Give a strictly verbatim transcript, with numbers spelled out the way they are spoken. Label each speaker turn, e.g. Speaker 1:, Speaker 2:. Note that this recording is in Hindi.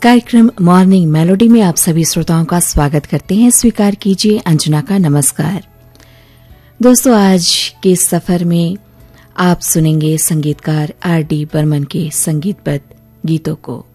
Speaker 1: कार्यक्रम मॉर्निंग मेलोडी में आप सभी श्रोताओं का स्वागत करते हैं। स्वीकार कीजिए अंजना का नमस्कार। दोस्तों, आज के सफर में आप सुनेंगे संगीतकार आर डी बर्मन के संगीतबद्ध गीतों को।